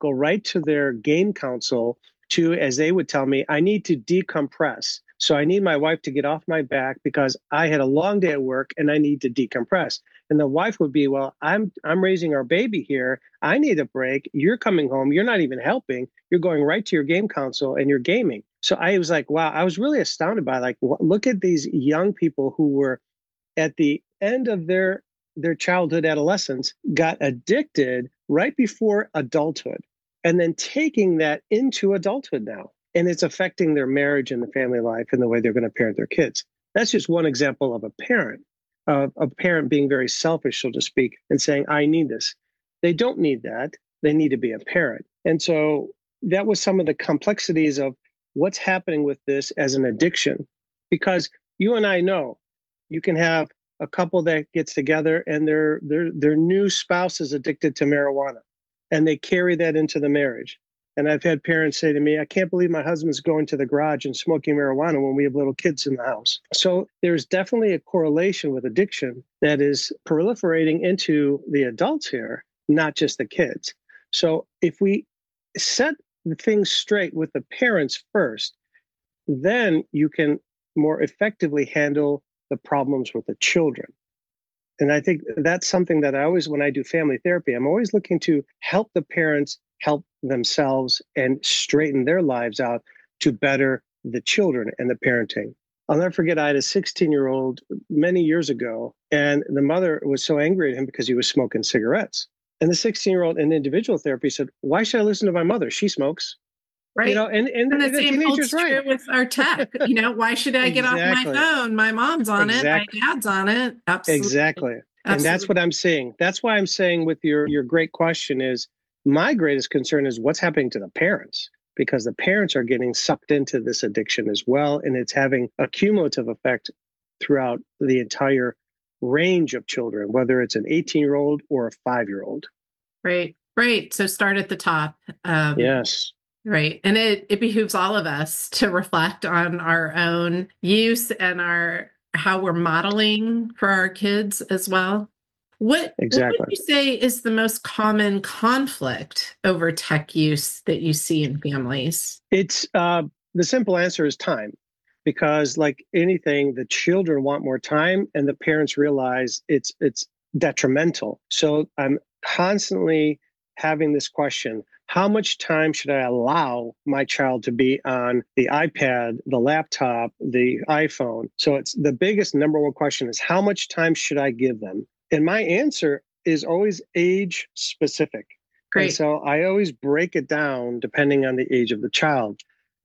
go right to their game console to, as they would tell me, I need to decompress. So I need my wife to get off my back because I had a long day at work and I need to decompress. And the wife would be, well, I'm raising our baby here. I need a break. You're coming home. You're not even helping. You're going right to your game console and you're gaming. So I was like, wow, I was really astounded by like, look at these young people who were at the end of their childhood, adolescence, got addicted right before adulthood, and then taking that into adulthood now. And it's affecting their marriage and the family life and the way they're going to parent their kids. That's just one example of a parent being very selfish, so to speak, and saying, I need this. They don't need that. They need to be a parent. And so that was some of the complexities of what's happening with this as an addiction. Because you and I know you can have a couple that gets together and their new spouse is addicted to marijuana, and they carry that into the marriage. And I've had parents say to me, I can't believe my husband's going to the garage and smoking marijuana when we have little kids in the house. So there's definitely a correlation with addiction that is proliferating into the adults here, not just the kids. So if we set the things straight with the parents first, then you can more effectively handle the problems with the children. And I think that's something that I always, when I do family therapy, I'm always looking to help the parents help themselves and straighten their lives out to better the children and the parenting. I'll never forget, I had a 16-year-old many years ago, and the mother was so angry at him because he was smoking cigarettes. And the 16-year-old in individual therapy said, why should I listen to my mother? She smokes. Right. You know, and the the same holds teenager's right. true with our tech. Why should I get off my Exactly. phone? My mom's on it. My dad's on it. Absolutely. Exactly. And Absolutely. that's what I'm seeing. That's why I'm saying with your great question is, my greatest concern is what's happening to the parents, because the parents are getting sucked into this addiction as well. And it's having a cumulative effect throughout the entire range of children, whether it's an 18-year-old or a 5-year-old. Right. Right. So start at the top. Yes. Right. And it behooves all of us to reflect on our own use and how we're modeling for our kids as well. What would you say is the most common conflict over tech use that you see in families? It's the simple answer is time, because like anything, the children want more time and the parents realize it's detrimental. So I'm constantly having this question: how much time should I allow my child to be on the iPad, the laptop, the iPhone? So it's the biggest number one question is, how much time should I give them? And my answer is always age specific. Great. And so I always break it down depending on the age of the child.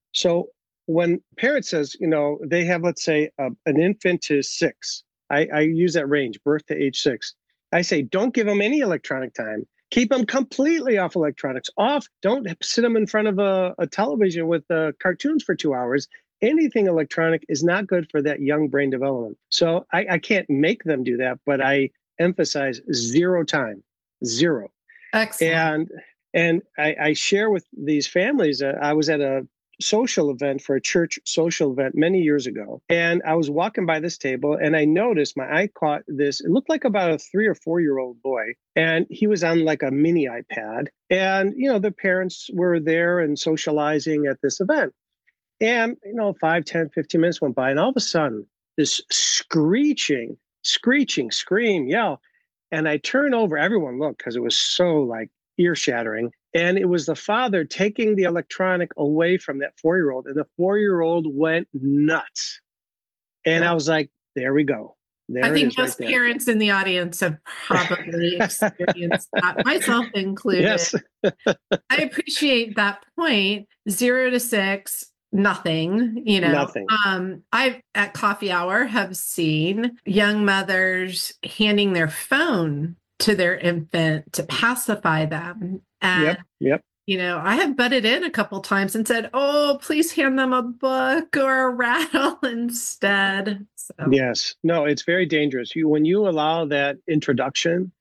So when parent says, they have, let's say, an infant to 6, I use that range, birth to age 6. I say, don't give them any electronic time. Keep them completely off electronics. Don't sit them in front of a television with cartoons for 2 hours. Anything electronic is not good for that young brain development. So I can't make them do that, but I emphasize 0 time, 0. Excellent. And I share with these families. I was at a social event for a church social event many years ago, and I was walking by this table and I noticed, my eye caught this. It looked like about a 3 or 4-year-old boy, and he was on like a mini iPad, and the parents were there and socializing at this event. And 5, 10, 15 minutes went by, and all of a sudden this screeching scream, yell. And I turn over, everyone looked, because it was so like ear shattering. And it was the father taking the electronic away from that 4-year-old. And the 4-year-old went nuts. And I was like, there we go. I think most parents in the audience have probably experienced that, myself included. Yes. I appreciate that point. 0 to 6. Nothing. Nothing. I at coffee hour have seen young mothers handing their phone to their infant to pacify them. And Yep. I have butted in a couple times and said, "Oh, please hand them a book or a rattle instead." So. Yes. No, it's very dangerous. When you allow that introduction,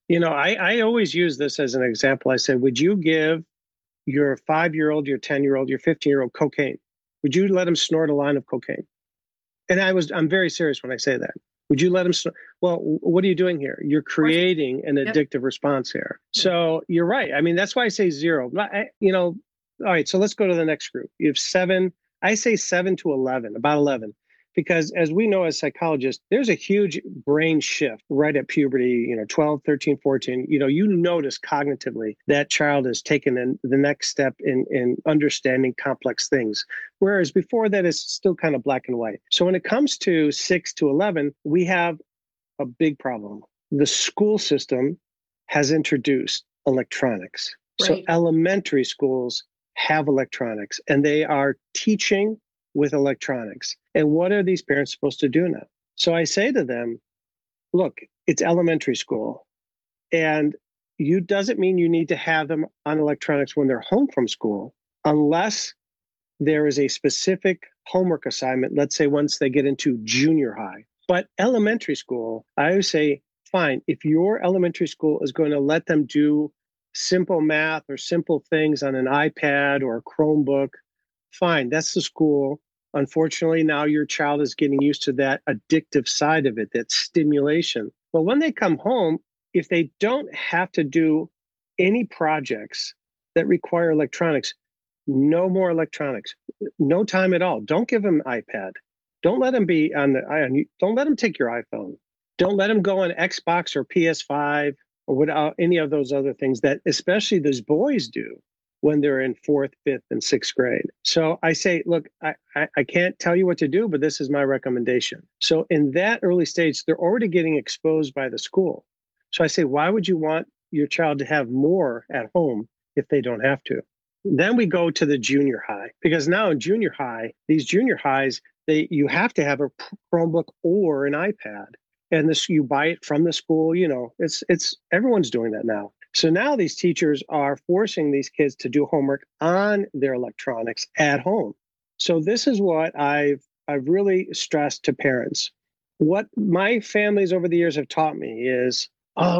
I always use this as an example. I said, would you give your 5-year-old, your 10-year-old, your 15-year-old cocaine? Would you let him snort a line of cocaine? And I'm very serious when I say that. Would you let them? Well, what are you doing here? You're creating an addictive response here. So you're right. I mean, that's why I say 0. All right. So let's go to the next group. You have 7. I say 7 to 11, about 11, because as we know as psychologists, there's a huge brain shift right at puberty. 12, 13, 14. You notice cognitively that child has taken the next step in understanding complex things. Whereas before that, it's still kind of black and white. So when it comes to 6 to 11, we have a big problem. The school system has introduced electronics. Right. So elementary schools have electronics, and they are teaching with electronics. And what are these parents supposed to do now? So I say to them, look, it's elementary school, and doesn't mean you need to have them on electronics when they're home from school, unless there is a specific homework assignment, let's say once they get into junior high. But elementary school, I always say, fine, if your elementary school is going to let them do simple math or simple things on an iPad or a Chromebook, fine, that's the school. Unfortunately, now your child is getting used to that addictive side of it, that stimulation. But when they come home, if they don't have to do any projects that require electronics, no more electronics, no time at all. Don't give them an iPad. Don't let them be don't let them take your iPhone. Don't let them go on Xbox or PS5 or without any of those other things that especially those boys do when they're in 4th, 5th, and 6th grade. So I say, look, I can't tell you what to do, but this is my recommendation. So in that early stage, they're already getting exposed by the school. So I say, why would you want your child to have more at home if they don't have to? Then we go to the junior high, because now in junior high, these junior highs, you have to have a Chromebook or an iPad, and you buy it from the school. It's everyone's doing that now. So now these teachers are forcing these kids to do homework on their electronics at home. So this is what I've really stressed to parents. What my families over the years have taught me is,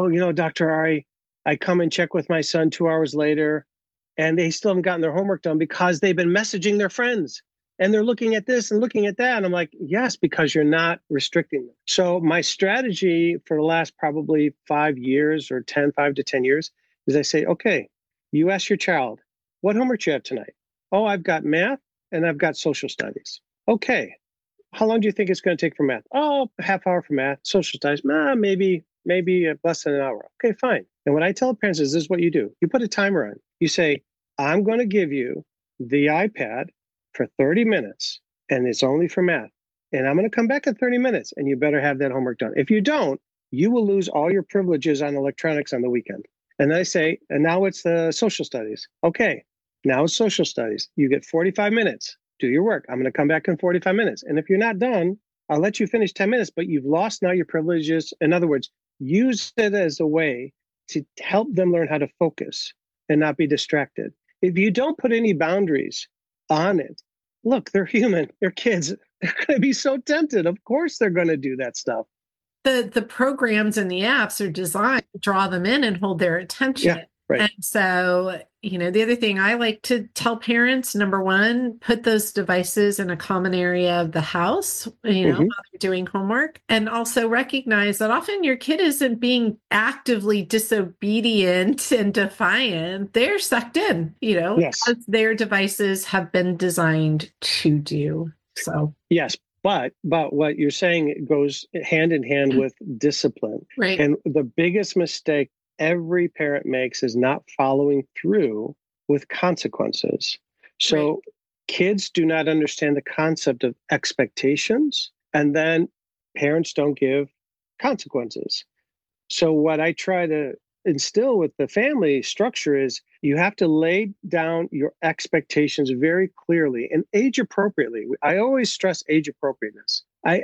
Dr. Ari, I come and check with my son 2 hours later, and they still haven't gotten their homework done because they've been messaging their friends and they're looking at this and looking at that. And I'm like, yes, because you're not restricting them. So my strategy for the last probably 5 years or 5 to 10 years is I say, okay, you ask your child, what homework do you have tonight? Oh, I've got math and I've got social studies. Okay. How long do you think it's going to take for math? Oh, a half hour for math. Social studies, maybe less than an hour. Okay, fine. And what I tell parents is this is what you do. You put a timer on. You say, I'm going to give you the iPad for 30 minutes, and it's only for math. And I'm going to come back in 30 minutes, and you better have that homework done. If you don't, you will lose all your privileges on electronics on the weekend. And I say, and now it's the social studies. Okay, now it's social studies. You get 45 minutes. Do your work. I'm going to come back in 45 minutes. And if you're not done, I'll let you finish 10 minutes, but you've lost now your privileges. In other words, use it as a way to help them learn how to focus and not be distracted. If you don't put any boundaries on it, look, they're human, they're kids. They're going to be so tempted. Of course, they're going to do that stuff. The programs and the apps are designed to draw them in and hold their attention. Yeah, right. And so, the other thing I like to tell parents, number one, put those devices in a common area of the house, while they're doing homework. And also recognize that often your kid isn't being actively disobedient and defiant. They're sucked in, yes, as their devices have been designed to do. So, yes. But what you're saying goes hand in hand with discipline. Right. And the biggest mistake every parent makes is not following through with consequences. So kids do not understand the concept of expectations, and then parents don't give consequences. So what I try to instill with the family structure is you have to lay down your expectations very clearly and age appropriately. I always stress age appropriateness.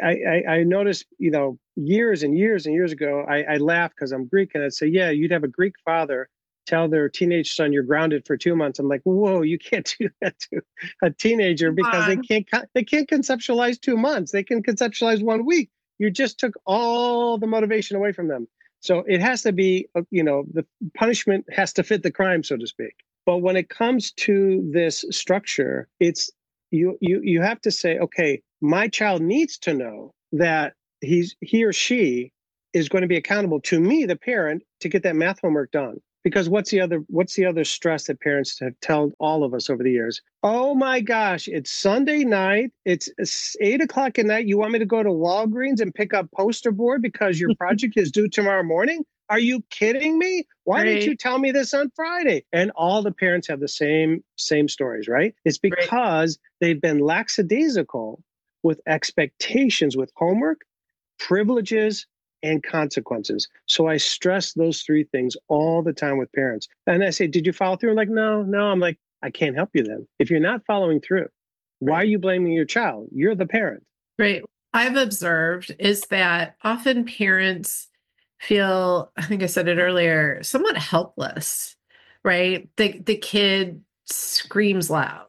I noticed, years and years and years ago, I laugh because I'm Greek, and I'd say, yeah, you'd have a Greek father tell their teenage son, you're grounded for 2 months. I'm like, whoa, you can't do that to a teenager because they can't conceptualize 2 months. They can conceptualize 1 week. You just took all the motivation away from them. So it has to be, the punishment has to fit the crime, so to speak. But when it comes to this structure, it's you have to say, okay, my child needs to know that he or she is going to be accountable to me, the parent, to get that math homework done. Because what's the other stress that parents have told all of us over the years? Oh my gosh, it's Sunday night. It's 8 o'clock at night. You want me to go to Walgreens and pick up poster board because your project is due tomorrow morning? Are you kidding me? Why didn't you tell me this on Friday? And all the parents have the same stories, right? It's because they've been lackadaisical with expectations, with homework, privileges, and consequences. So I stress those three things all the time with parents. And I say, did you follow through? I'm like, no. I'm like, I can't help you then. If you're not following through, why are you blaming your child? You're the parent. Right. I've observed is that often parents feel, I think I said it earlier, somewhat helpless, right? The kid screams loudly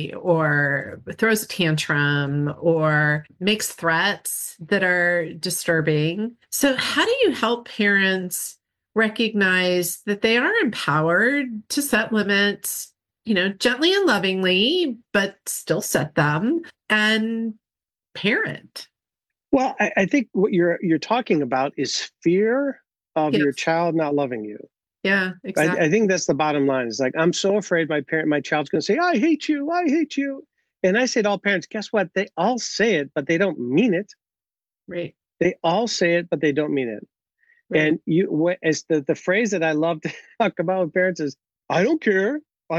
or throws a tantrum or makes threats that are disturbing. So how do you help parents recognize that they are empowered to set limits, gently and lovingly, but still set them, and parent? Well, I think what you're talking about is fear of your child not loving you. Yeah, exactly. I think that's the bottom line. It's like, I'm so afraid my child's going to say, I hate you. And I say to all parents, guess what? They all say it, but they don't mean it. Right. They all say it, but they don't mean it. Right. And as the phrase that I love to talk about with parents is, I don't care.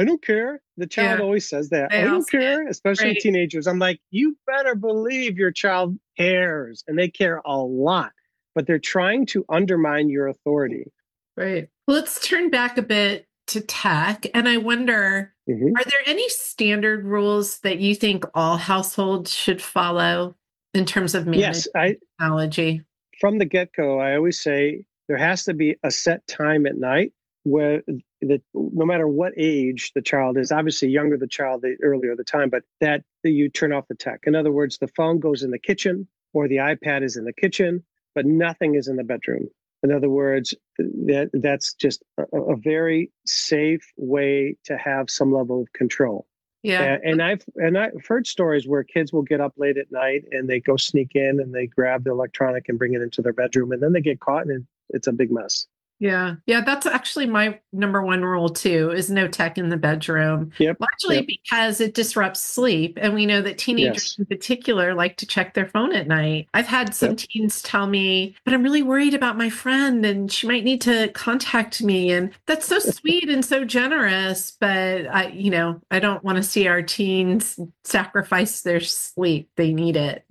The child always says that. I don't care, especially teenagers. I'm like, you better believe your child cares, and they care a lot, but they're trying to undermine your authority. Right. Let's turn back a bit to tech. And I wonder, are there any standard rules that you think all households should follow in terms of managing technology? From the get-go, I always say there has to be a set time at night where no matter what age the child is, obviously younger the child, the earlier the time, but that you turn off the tech. In other words, the phone goes in the kitchen or the iPad is in the kitchen, but nothing is in the bedroom. In other words, that's just a very safe way to have some level of control. Yeah. And I've heard stories where kids will get up late at night and they go sneak in and they grab the electronic and bring it into their bedroom, and then they get caught and it's a big mess. Yeah. That's actually my number one rule too, is no tech in the bedroom. Largely because it disrupts sleep. And we know that teenagers in particular like to check their phone at night. I've had some teens tell me, but I'm really worried about my friend and she might need to contact me. And that's so sweet and so generous. But I don't want to see our teens sacrifice their sleep. They need it.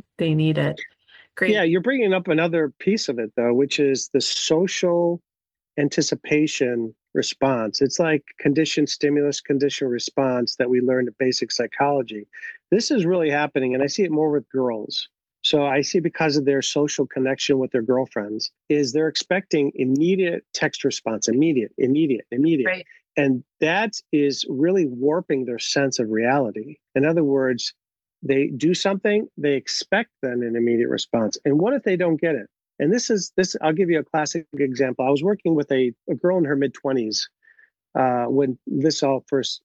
Great. Yeah. You're bringing up another piece of it though, which is the social anticipation response. It's like conditioned stimulus, conditioned response that we learned in basic psychology. This is really happening, and I see it more with girls. So I see, because of their social connection with their girlfriends, is they're expecting immediate text response, immediate. Right. And that is really warping their sense of reality. In other words, they do something, they expect then an immediate response. And what if they don't get it? And this, I'll give you a classic example. I was working with a girl in her mid-20s when this all first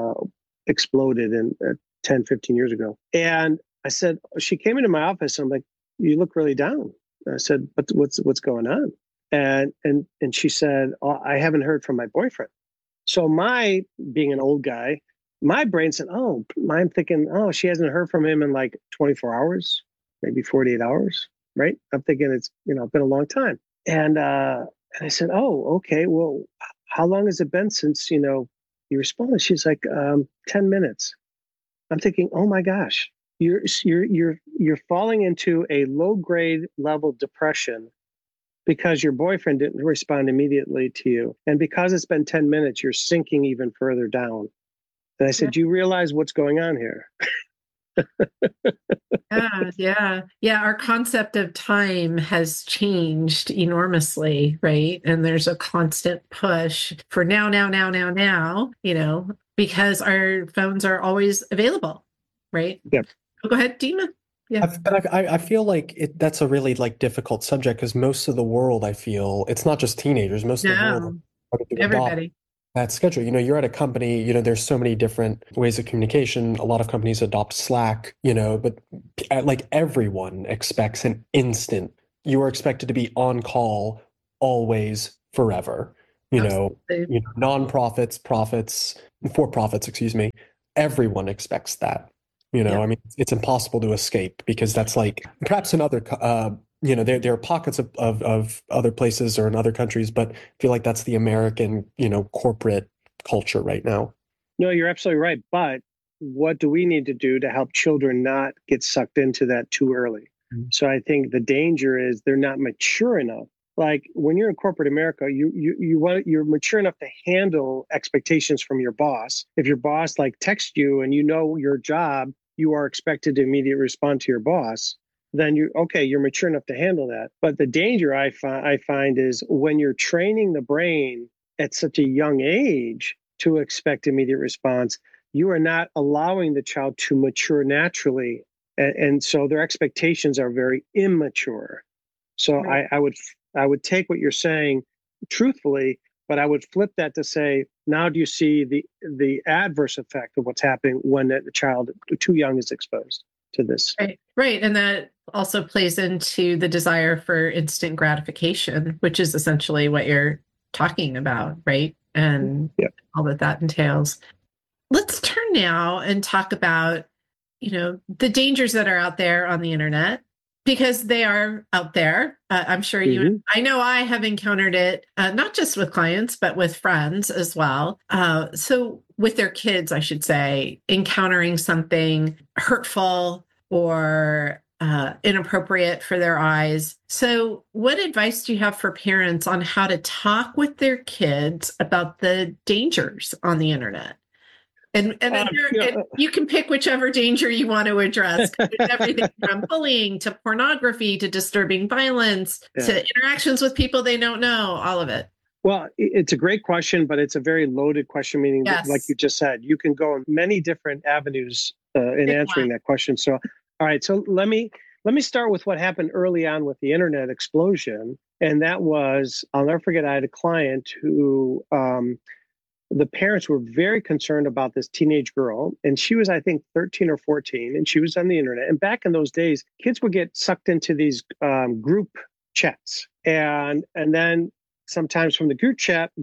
exploded 10, 15 years ago. And I said, she came into my office and I'm like, you look really down. I said, but what's going on? And she said, oh, I haven't heard from my boyfriend. So being an old guy, my brain said, I'm thinking, she hasn't heard from him in like 24 hours, maybe 48 hours. Right. I'm thinking it's, been a long time. And I said, oh, okay. Well, how long has it been since, you responded? She's like, 10 minutes. I'm thinking, oh my gosh, you're falling into a low grade level depression because your boyfriend didn't respond immediately to you. And because it's been 10 minutes, you're sinking even further down. And I said, do you realize what's going on here? Yeah. Our concept of time has changed enormously, right? And there's a constant push for now, because our phones are always available, right? Yep. Go ahead, Dima. Yeah. But I feel like that's a really difficult subject, because most of the world, I feel, it's not just teenagers, most of the world, everybody. That schedule. You're at a company, there's so many different ways of communication. A lot of companies adopt Slack, but everyone expects an instant you are expected to be on call always, forever. Absolutely. Nonprofits, profits, for-profits, excuse me, everyone expects that. Yeah. I mean, it's impossible to escape because that's like perhaps in other, there are pockets of other places or in other countries, but I feel like that's the American, corporate culture right now. No, you're absolutely right. But what do we need to do to help children not get sucked into that too early? So I think the danger is they're not mature enough. Like when you're in corporate America, you're mature enough to handle expectations from your boss. If your boss like texts you and you know your job, you are expected to immediately respond to your boss. Then you're mature enough to handle that. But the danger I find is when you're training the brain at such a young age to expect immediate response, you are not allowing the child to mature naturally. And so their expectations are very immature. So Right. I would take what you're saying truthfully, but I would flip that to say, now do you see the adverse effect of what's happening when the child too young is exposed to this? Right. Right. And that also plays into the desire for instant gratification, which is essentially what you're talking about, right? And Yeah. all that entails. Let's turn now and talk about, the dangers that are out there on the internet, because they are out there. I'm sure I know I have encountered it, not just with clients, but with friends as well. So with their kids, I should say, encountering something hurtful or inappropriate for their eyes. So what advice do you have for parents on how to talk with their kids about the dangers on the internet? And you can pick whichever danger you want to address. There's everything from bullying to pornography to disturbing violence to interactions with people they don't know, all of it. Well, it's a great question, but it's a very loaded question, meaning that, like you just said, you can go in many different avenues in answering that question. So, all right, so let me start with what happened early on with the internet explosion. And that was, I'll never forget, I had a client who the parents were very concerned about this teenage girl, and she was, I think, 13 or 14, and she was on the internet. And back in those days, kids would get sucked into these group chats, and then sometimes from the group chat,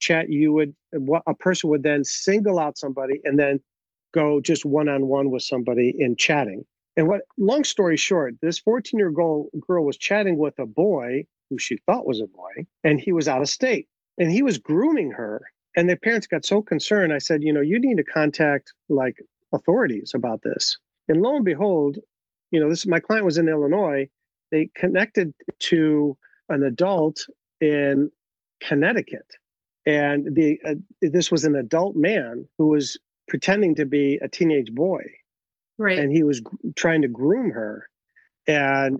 a person would then single out somebody and then go just one-on-one with somebody in chatting. And long story short, this 14-year-old girl was chatting with a boy who she thought was a boy, and he was out of state, and he was grooming her. And the parents got so concerned. I said, you need to contact like authorities about this. And lo and behold, my client was in Illinois. They connected to an adult in Connecticut, and this was an adult man who was pretending to be a teenage boy, right? And he was trying to groom her, and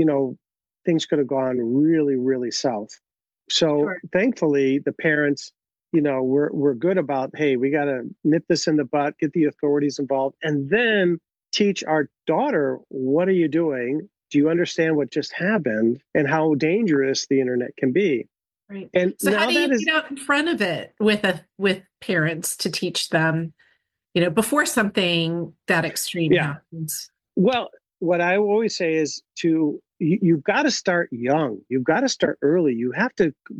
things could have gone really, really south. So thankfully, the parents, we're good about, hey, we got to nip this in the butt, get the authorities involved, and then teach our daughter, what are you doing? Do you understand what just happened and how dangerous the internet can be? Right. And so how do you get out in front of it with parents to teach them, before something that extreme happens? Well, what I always say is you've got to start young. You've got to start early. You have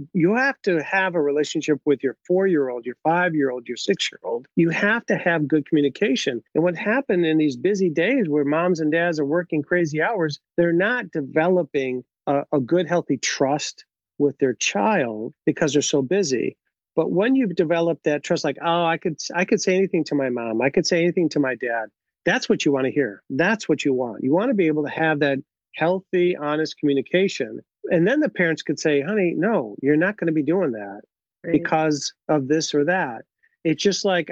to have a relationship with your 4-year-old, your 5-year-old, your 6-year-old. You have to have good communication. And what happened in these busy days where moms and dads are working crazy hours, they're not developing a good, healthy trust with their child because they're so busy. But when you've developed that trust, like, oh, I could say anything to my mom, I could say anything to my dad. That's what you want to hear. That's what you want. You want to be able to have that healthy, honest communication. And then the parents could say, honey, no, you're not going to be doing that because of this or that. It's just like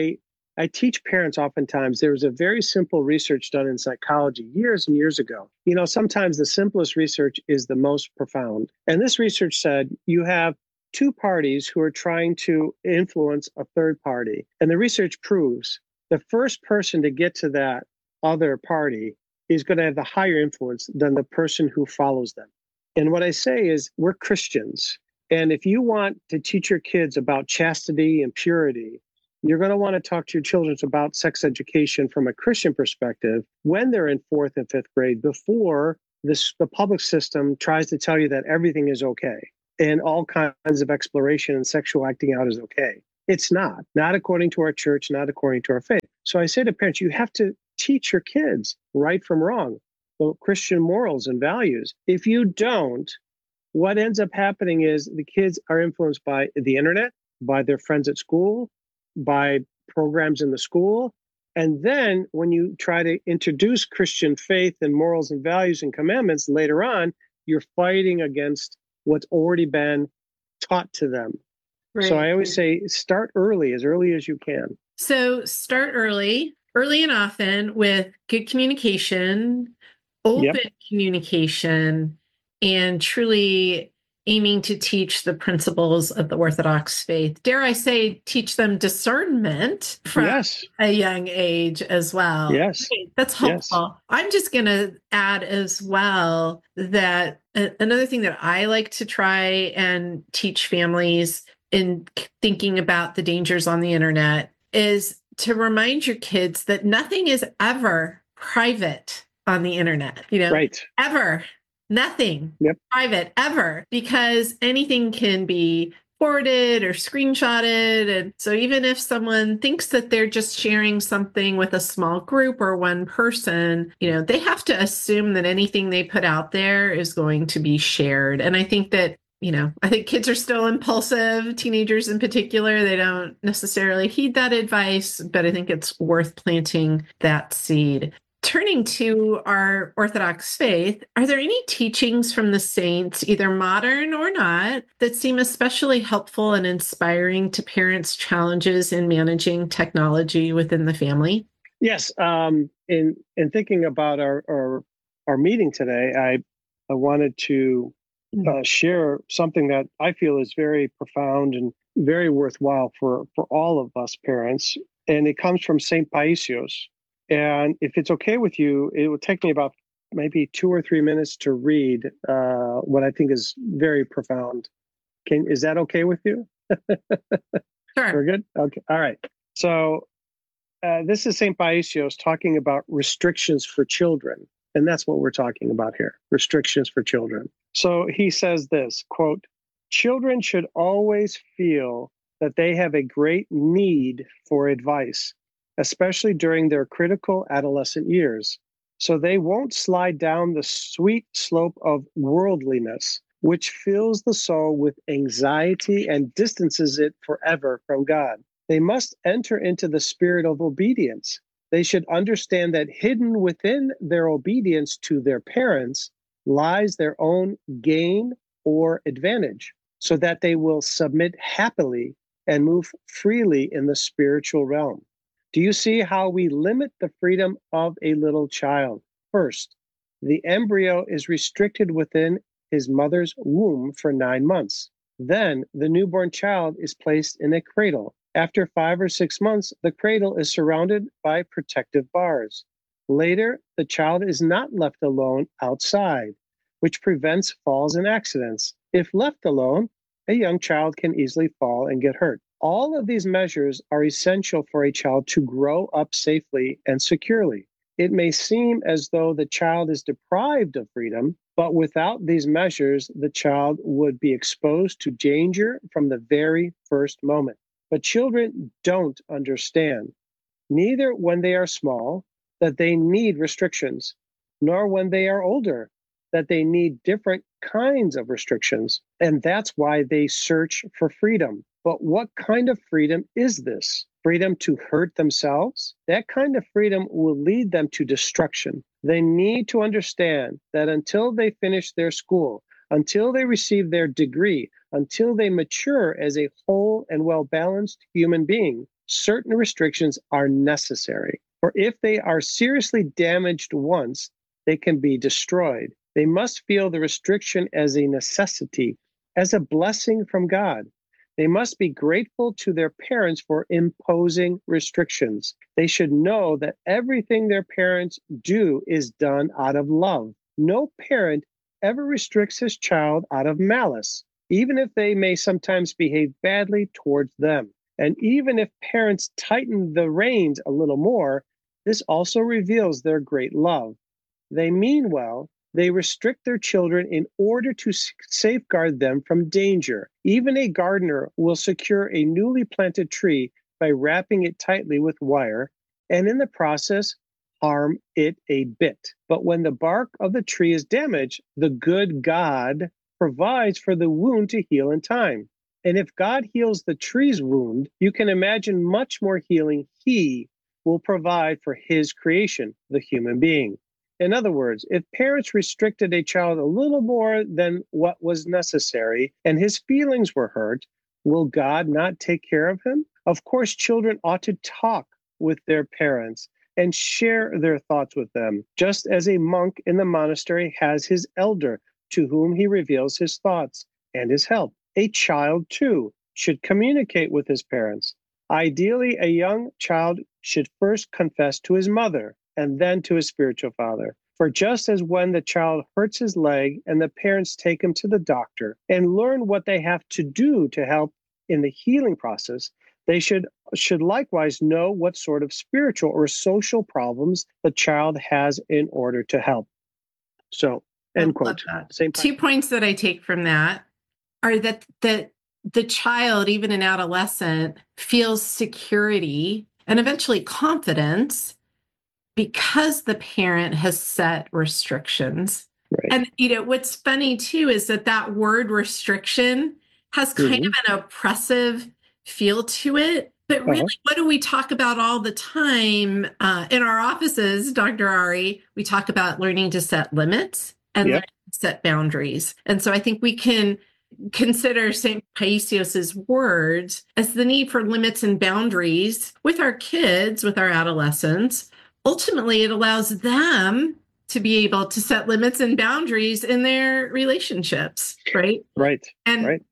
I teach parents oftentimes, there was a very simple research done in psychology years and years ago. Sometimes the simplest research is the most profound. And this research said you have two parties who are trying to influence a third party. And the research proves the first person to get to that other party is going to have the higher influence than the person who follows them. And what I say is we're Christians. And if you want to teach your kids about chastity and purity, you're going to want to talk to your children about sex education from a Christian perspective when they're in 4th and 5th grade, before the public system tries to tell you that everything is okay and all kinds of exploration and sexual acting out is okay. It's not according to our church, not according to our faith. So I say to parents, you have to teach your kids right from wrong, the Christian morals and values. If you don't, what ends up happening is the kids are influenced by the internet, by their friends at school, by programs in the school. And then when you try to introduce Christian faith and morals and values and commandments later on, you're fighting against what's already been taught to them. Right. So I always say start early as you can. So start early and often with good communication, open communication, and truly aiming to teach the principles of the Orthodox faith. Dare I say, teach them discernment from a young age as well. Yes. That's helpful. Yes. I'm just going to add as well that another thing that I like to try and teach families in thinking about the dangers on the internet is to remind your kids that nothing is ever private on the internet, right. Ever. Nothing private ever, because anything can be forwarded or screenshotted. And so even if someone thinks that they're just sharing something with a small group or one person, they have to assume that anything they put out there is going to be shared. And I think that, I think kids are still impulsive, teenagers in particular. They don't necessarily heed that advice, but I think it's worth planting that seed. Turning to our Orthodox faith, are there any teachings from the saints, either modern or not, that seem especially helpful and inspiring to parents' challenges in managing technology within the family? Yes. In thinking about our meeting today, I wanted to share something that I feel is very profound and very worthwhile for all of us parents. And it comes from St. Paisios. And if it's okay with you, it will take me about maybe 2 or 3 minutes to read what I think is very profound. Is that okay with you? Sure. We're good? Okay. All right. So this is St. Paisios talking about restrictions for children. And that's what we're talking about here, restrictions for children. So he says this, quote, "Children should always feel that they have a great need for advice, especially during their critical adolescent years, so they won't slide down the sweet slope of worldliness, which fills the soul with anxiety and distances it forever from God. They must enter into the spirit of obedience. They should understand that hidden within their obedience to their parents lies their own gain or advantage, so that they will submit happily and move freely in the spiritual realm. Do you see how we limit the freedom of a little child? First, the embryo is restricted within his mother's womb for 9 months. Then the newborn child is placed in a cradle. After 5 or 6 months, the cradle is surrounded by protective bars. Later, the child is not left alone outside, which prevents falls and accidents. If left alone, a young child can easily fall and get hurt. All of these measures are essential for a child to grow up safely and securely. It may seem as though the child is deprived of freedom, but without these measures, the child would be exposed to danger from the very first moment. But children don't understand, neither when they are small, that they need restrictions, nor when they are older, that they need different kinds of restrictions. And that's why they search for freedom. But what kind of freedom is this? Freedom to hurt themselves? That kind of freedom will lead them to destruction. They need to understand that until they finish their school, until they receive their degree, until they mature as a whole and well-balanced human being, certain restrictions are necessary. For if they are seriously damaged once, they can be destroyed. They must feel the restriction as a necessity, as a blessing from God. They must be grateful to their parents for imposing restrictions. They should know that everything their parents do is done out of love. No parent ever restricts his child out of malice, even if they may sometimes behave badly towards them. And even if parents tighten the reins a little more, this also reveals their great love. They mean well, They restrict their children in order to safeguard them from danger. Even a gardener will secure a newly planted tree by wrapping it tightly with wire, and in the process, harm it a bit. But when the bark of the tree is damaged, the good God provides for the wound to heal in time. And if God heals the tree's wound, you can imagine much more healing He will provide for His creation, the human being. In other words, if parents restricted a child a little more than what was necessary and his feelings were hurt, will God not take care of him? Of course, children ought to talk with their parents and share their thoughts with them, just as a monk in the monastery has his elder to whom he reveals his thoughts and his help. A child, too, should communicate with his parents. Ideally, a young child should first confess to his mother and then to his spiritual father. For just as when the child hurts his leg and the parents take him to the doctor and learn what they have to do to help in the healing process, they should likewise know what sort of spiritual or social problems the child has in order to help. So, end quote. Same 2 points that I take from that are that the child, even an adolescent, feels security and eventually confidence because the parent has set restrictions. Right. And, what's funny too is that word restriction has kind of an oppressive feel to it. But really, what do we talk about all the time in our offices, Dr. Ari? We talk about learning to set limits and learning to set boundaries. And so I think we can consider St. Paisios's words as the need for limits and boundaries with our kids, with our adolescents. Ultimately, it allows them to be able to set limits and boundaries in their relationships, right? Right. And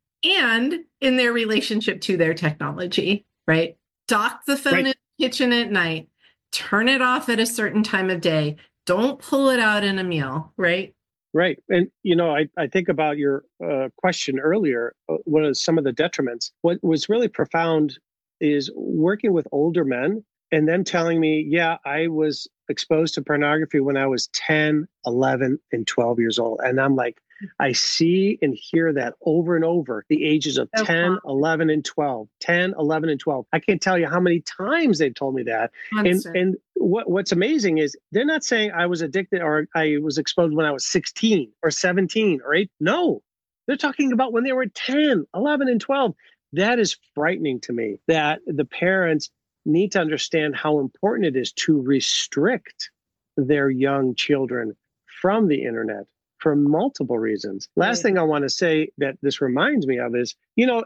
in their relationship to their technology, right? Dock the phone in the kitchen at night. Turn it off at a certain time of day. Don't pull it out in a meal, right? Right. And, I think about your question earlier, what are some of the detriments? What was really profound is working with older men and them telling me, I was exposed to pornography when I was 10, 11, and 12 years old. And I'm like, I see and hear that over and over, the ages of 10, 11, and 12, 10, 11, and 12. I can't tell you how many times they've told me that. And what's amazing is they're not saying I was addicted or I was exposed when I was 16 or 17 or 8. No, they're talking about when they were 10, 11, and 12. That is frightening to me, that the parents need to understand how important it is to restrict their young children from the internet for multiple reasons. Last thing I want to say that this reminds me of is,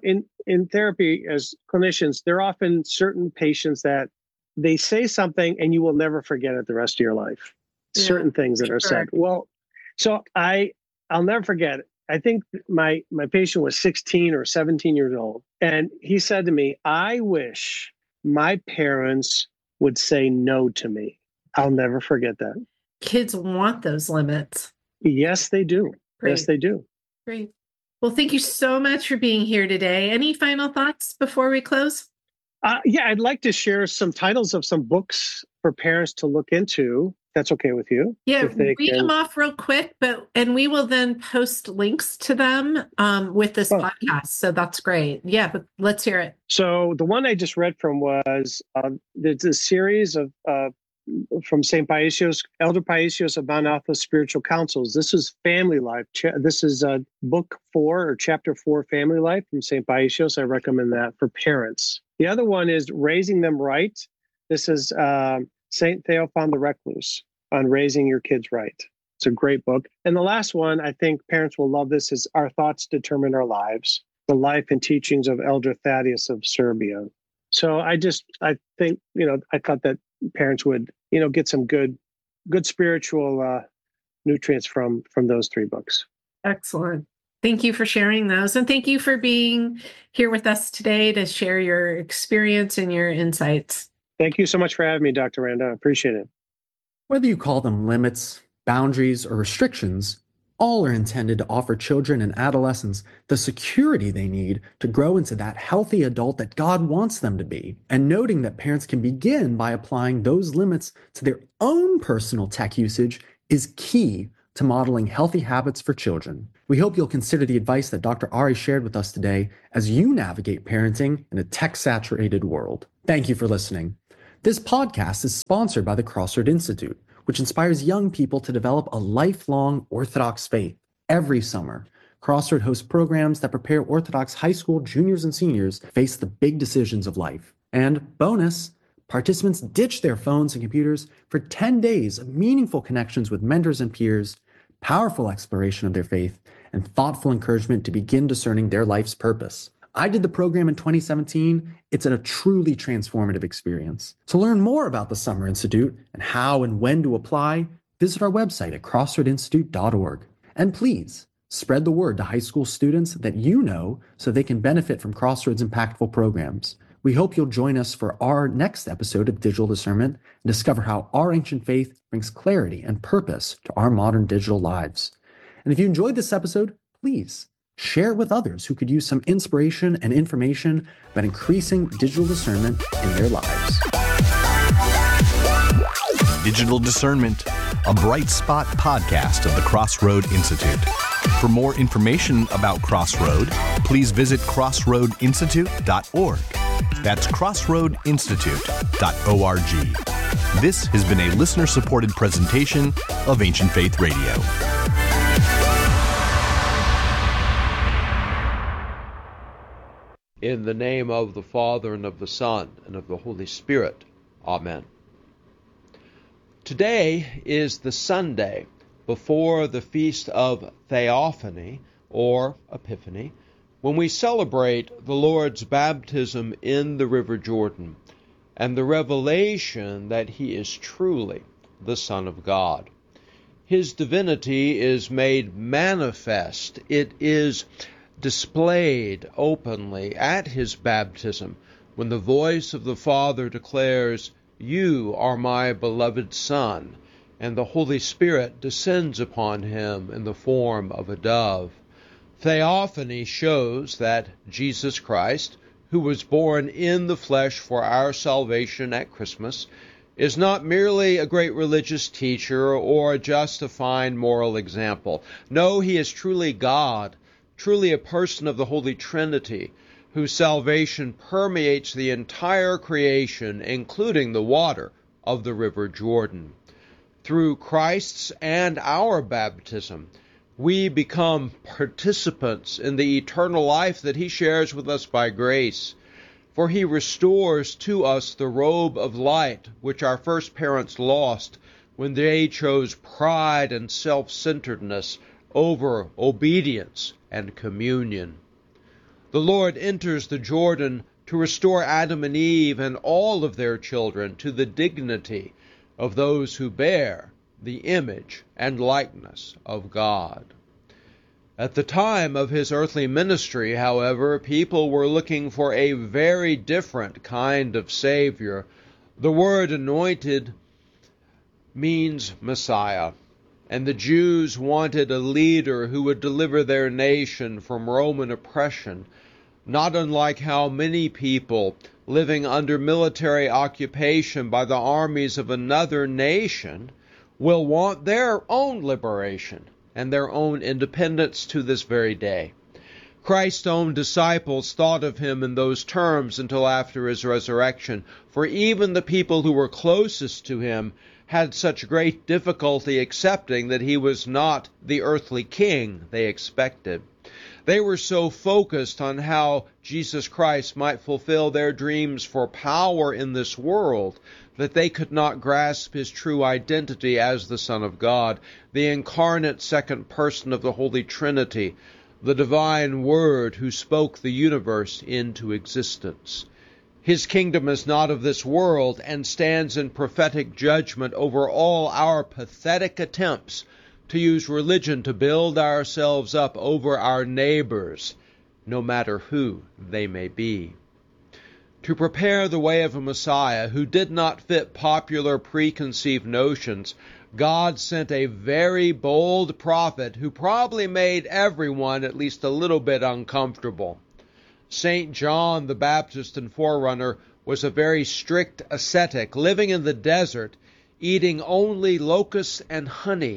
in therapy as clinicians, there are often certain patients that they say something and you will never forget it the rest of your life. Certain things that are said. Well, so I'll never forget it. I think my patient was 16 or 17 years old. And he said to me, I wish my parents would say no to me. I'll never forget that. Kids want those limits. Yes, they do. Great. Yes, they do. Great. Well, thank you so much for being here today. Any final thoughts before we close? I'd like to share some titles of some books for parents to look into. That's okay with you? Yeah, read them off real quick, and we will then post links to them with this podcast. So that's great. Yeah, but let's hear it. So the one I just read from was there's a series of from St. Paisios, Elder Paisios of Mount Athos Spiritual Counsels. This is Family Life. This is book 4 or chapter 4, Family Life from St. Paisios. I recommend that for parents. The other one is Raising Them Right. This is St. Theophan the Recluse on raising your kids right. It's a great book. And the last one, I think parents will love this, is Our Thoughts Determine Our Lives, the life and teachings of Elder Thaddeus of Serbia. So I think, I thought that parents would, get some good spiritual nutrients from those 3 books. Excellent. Thank you for sharing those. And thank you for being here with us today to share your experience and your insights. Thank you so much for having me, Dr. Randa. I appreciate it. Whether you call them limits, boundaries, or restrictions, all are intended to offer children and adolescents the security they need to grow into that healthy adult that God wants them to be. And noting that parents can begin by applying those limits to their own personal tech usage is key to modeling healthy habits for children. We hope you'll consider the advice that Dr. Ari shared with us today as you navigate parenting in a tech-saturated world. Thank you for listening. This podcast is sponsored by the Crossroad Institute, which inspires young people to develop a lifelong Orthodox faith. Every summer, Crossroad hosts programs that prepare Orthodox high school juniors and seniors face the big decisions of life. And bonus, participants ditch their phones and computers for 10 days of meaningful connections with mentors and peers, powerful exploration of their faith, and thoughtful encouragement to begin discerning their life's purpose. I did the program in 2017. It's a truly transformative experience. To learn more about the Summer Institute and how and when to apply, visit our website at crossroadinstitute.org. And please, spread the word to high school students that you know so they can benefit from Crossroads' impactful programs. We hope you'll join us for our next episode of Digital Discernment and discover how our ancient faith brings clarity and purpose to our modern digital lives. And if you enjoyed this episode, please share it with others who could use some inspiration and information about increasing digital discernment in their lives. Digital Discernment, a Bright Spot podcast of the Crossroad Institute. For more information about Crossroad, please visit crossroadinstitute.org. That's crossroadinstitute.org. This has been a listener-supported presentation of Ancient Faith Radio. In the name of the Father, and of the Son, and of the Holy Spirit. Amen. Today is the Sunday before the Feast of Theophany, or Epiphany, when we celebrate the Lord's baptism in the River Jordan and the revelation that he is truly the Son of God. His divinity is made manifest. It is displayed openly at his baptism when the voice of the Father declares, "You are my beloved Son," and the Holy Spirit descends upon him in the form of a dove. Theophany shows that Jesus Christ, who was born in the flesh for our salvation at Christmas, is not merely a great religious teacher or just a fine moral example. No, he is truly God, truly a person of the Holy Trinity, whose salvation permeates the entire creation, including the water of the River Jordan. Through Christ's and our baptism, we become participants in the eternal life that he shares with us by grace. For he restores to us the robe of light which our first parents lost when they chose pride and self-centeredness over obedience and communion. The Lord enters the Jordan to restore Adam and Eve and all of their children to the dignity of those who bear the image and likeness of God. At the time of his earthly ministry, however, people were looking for a very different kind of Savior. The word anointed means Messiah, and the Jews wanted a leader who would deliver their nation from Roman oppression, not unlike how many people living under military occupation by the armies of another nation will want their own liberation and their own independence to this very day. Christ's own disciples thought of him in those terms until after his resurrection, for even the people who were closest to him had such great difficulty accepting that he was not the earthly king they expected. They were so focused on how Jesus Christ might fulfill their dreams for power in this world that they could not grasp his true identity as the Son of God, the incarnate second person of the Holy Trinity, the divine Word who spoke the universe into existence. His kingdom is not of this world and stands in prophetic judgment over all our pathetic attempts to use religion to build ourselves up over our neighbors, no matter who they may be. To prepare the way of a Messiah who did not fit popular preconceived notions, God sent a very bold prophet who probably made everyone at least a little bit uncomfortable. St. John the Baptist and forerunner was a very strict ascetic, living in the desert, eating only locusts and honey,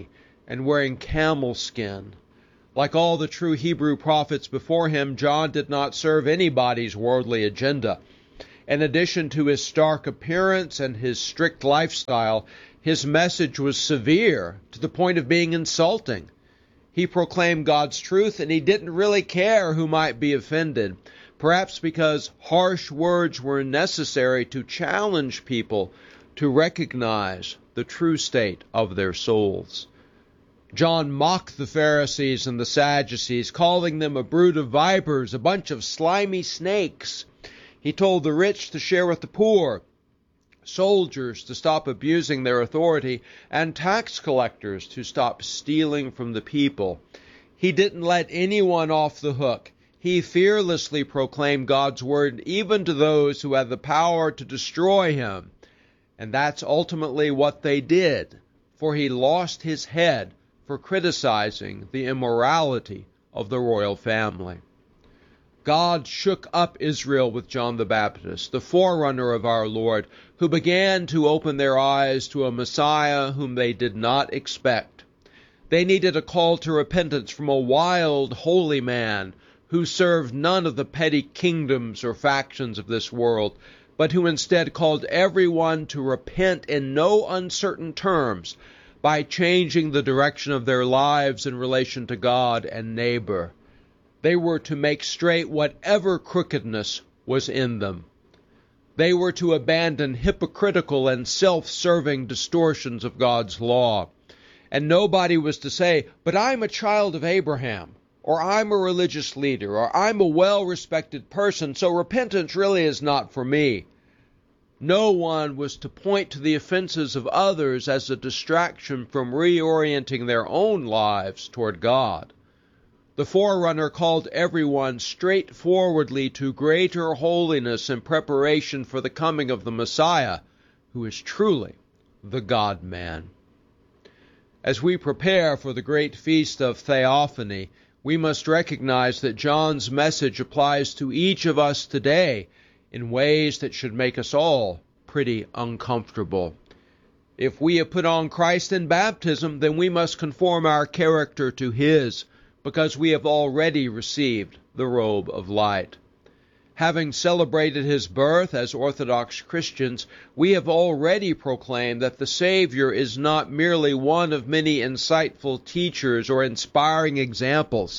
and wearing camel skin. Like all the true Hebrew prophets before him, John did not serve anybody's worldly agenda. In addition to his stark appearance and his strict lifestyle, his message was severe to the point of being insulting. He proclaimed God's truth, and he didn't really care who might be offended, perhaps because harsh words were necessary to challenge people to recognize the true state of their souls. John mocked the Pharisees and the Sadducees, calling them a brood of vipers, a bunch of slimy snakes. He told the rich to share with the poor, soldiers to stop abusing their authority, and tax collectors to stop stealing from the people. He didn't let anyone off the hook. He fearlessly proclaimed God's word even to those who had the power to destroy him. And that's ultimately what they did, for he lost his head for criticizing the immorality of the royal family. God shook up Israel with John the Baptist, the forerunner of our Lord, who began to open their eyes to a Messiah whom they did not expect. They needed a call to repentance from a wild, holy man who served none of the petty kingdoms or factions of this world, but who instead called everyone to repent in no uncertain terms by changing the direction of their lives in relation to God and neighbor. They were to make straight whatever crookedness was in them. They were to abandon hypocritical and self-serving distortions of God's law. And nobody was to say, "But I'm a child of Abraham," or "I'm a religious leader," or "I'm a well-respected person, so repentance really is not for me." No one was to point to the offenses of others as a distraction from reorienting their own lives toward God. The forerunner called everyone straightforwardly to greater holiness in preparation for the coming of the Messiah, who is truly the God-man. As we prepare for the great feast of Theophany, we must recognize that John's message applies to each of us today in ways that should make us all pretty uncomfortable. If we have put on Christ in baptism, then we must conform our character to his, because we have already received the robe of light. Having celebrated his birth as Orthodox Christians, we have already proclaimed that the Savior is not merely one of many insightful teachers or inspiring examples.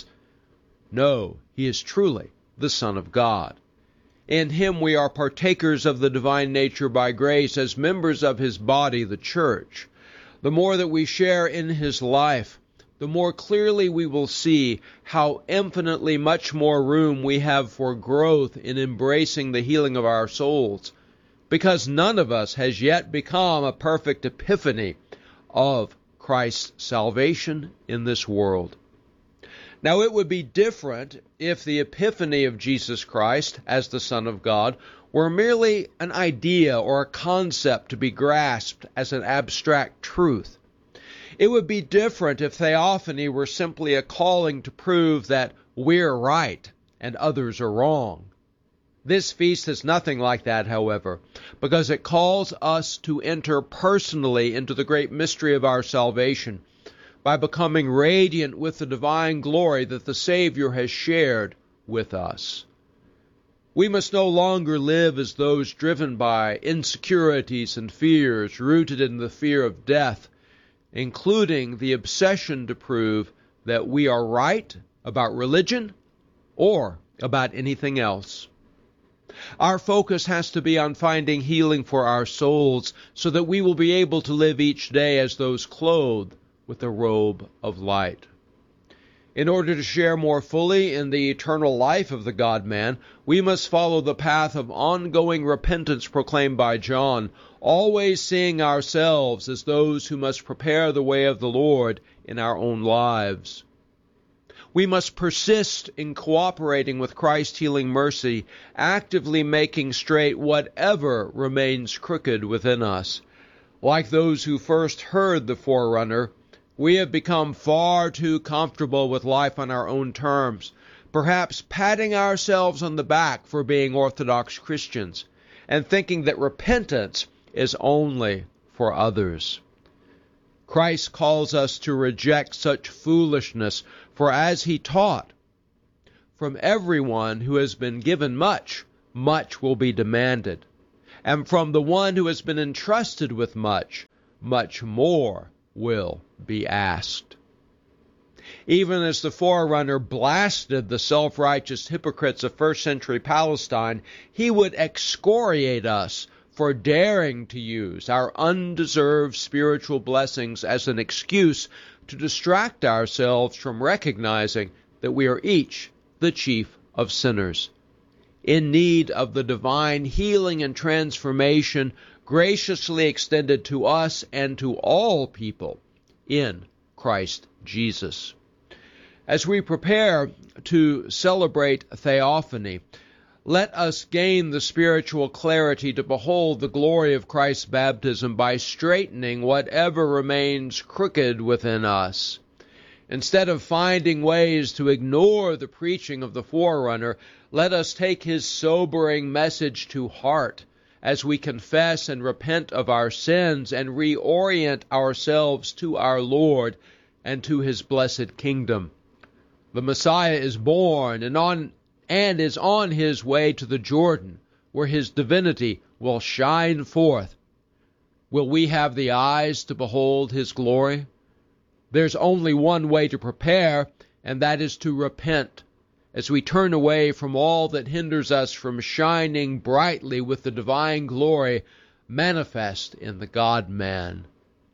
No, he is truly the Son of God. In him we are partakers of the divine nature by grace as members of his body, the Church. The more that we share in his life, the more clearly we will see how infinitely much more room we have for growth in embracing the healing of our souls, because none of us has yet become a perfect epiphany of Christ's salvation in this world. Now, it would be different if the epiphany of Jesus Christ as the Son of God were merely an idea or a concept to be grasped as an abstract truth. It would be different if theophany were simply a calling to prove that we're right and others are wrong. This feast is nothing like that, however, because it calls us to enter personally into the great mystery of our salvation by becoming radiant with the divine glory that the Savior has shared with us. We must no longer live as those driven by insecurities and fears rooted in the fear of death, including the obsession to prove that we are right about religion or about anything else. Our focus has to be on finding healing for our souls so that we will be able to live each day as those clothed with the robe of light. In order to share more fully in the eternal life of the God-man, we must follow the path of ongoing repentance proclaimed by John, always seeing ourselves as those who must prepare the way of the Lord in our own lives. We must persist in cooperating with Christ's healing mercy, actively making straight whatever remains crooked within us. Like those who first heard the forerunner, we have become far too comfortable with life on our own terms, perhaps patting ourselves on the back for being Orthodox Christians, and thinking that repentance is only for others. Christ calls us to reject such foolishness, for as he taught, from everyone who has been given much, much will be demanded, and from the one who has been entrusted with much, much more will be asked. Even as the forerunner blasted the self-righteous hypocrites of first-century Palestine, he would excoriate us for daring to use our undeserved spiritual blessings as an excuse to distract ourselves from recognizing that we are each the chief of sinners, in need of the divine healing and transformation graciously extended to us and to all people in Christ Jesus. As we prepare to celebrate Theophany, let us gain the spiritual clarity to behold the glory of Christ's baptism by straightening whatever remains crooked within us. Instead of finding ways to ignore the preaching of the forerunner, let us take his sobering message to heart as we confess and repent of our sins and reorient ourselves to our Lord and to his blessed kingdom. The Messiah is born and is on his way to the Jordan, where his divinity will shine forth. Will we have the eyes to behold his glory? There's only one way to prepare, and that is to repent, as we turn away from all that hinders us from shining brightly with the divine glory manifest in the God-man.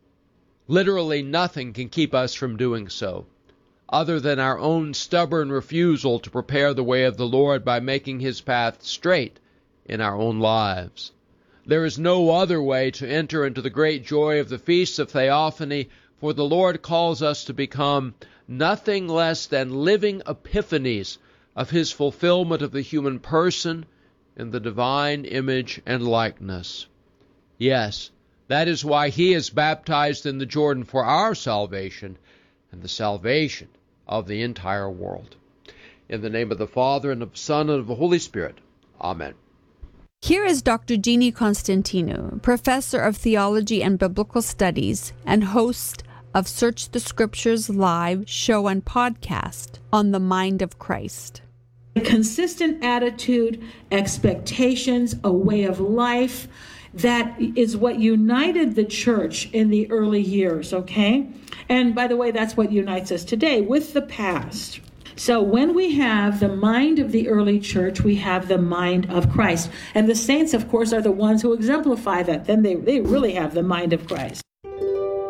Literally nothing can keep us from doing so, other than our own stubborn refusal to prepare the way of the Lord by making his path straight in our own lives. There is no other way to enter into the great joy of the Feast of Theophany, for the Lord calls us to become nothing less than living epiphanies of his fulfillment of the human person in the divine image and likeness. Yes, that is why he is baptized in the Jordan for our salvation and the salvation of the entire world. In the name of the Father, and of the Son, and of the Holy Spirit. Amen. Here is Dr. Jeannie Constantinou, Professor of Theology and Biblical Studies and host of Search the Scriptures live show and podcast on the Mind of Christ. A consistent attitude, expectations, a way of life, that is what united the church in the early years, okay? And by the way, that's what unites us today with the past. So when we have the mind of the early church, we have the mind of Christ. And the saints, of course, are the ones who exemplify that. Then they really have the mind of Christ.